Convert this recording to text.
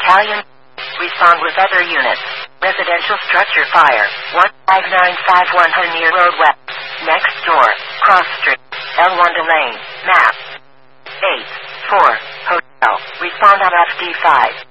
Battalion. Respond with other units. Residential structure fire. 15951 Hanier Road West. Next door. Cross Street. L1 Delane. Map. 8. 4. Hotel. Respond on FD5.